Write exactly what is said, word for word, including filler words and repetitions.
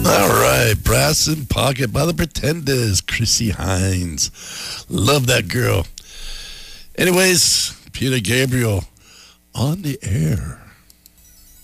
All right, Brass in Pocket by the Pretenders, Chrissy Hines. Love that girl. Anyways, Peter Gabriel on the air.